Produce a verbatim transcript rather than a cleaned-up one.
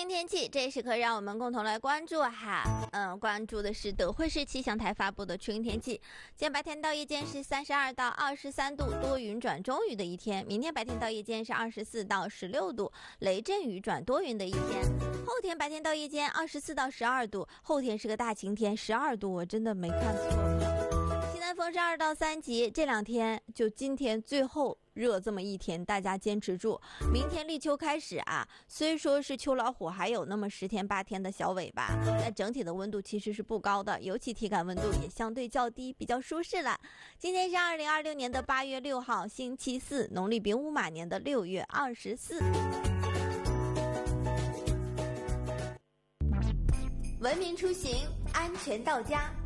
云天气，这时刻让我们共同来关注哈，嗯，关注的是德惠市气象台发布的春云天气。今天白天到夜间是三十二到二十三度，多云转中雨的一天。明天白天到夜间是二十四到十六度，雷阵雨转多云的一天。后天白天到夜间二十四到十二度，后天是个大晴天，十二度，我真的没看错。西南风是二到三级，这两天就今天最后热这么一天，大家坚持住。明天立秋开始啊，虽说是秋老虎还有那么十天八天的小尾巴，但整体的温度其实是不高的，尤其体感温度也相对较低，比较舒适了。今天是二零二六年的八月六号，星期四，农历丙午马年的六月二十四。文明出行，安全到家。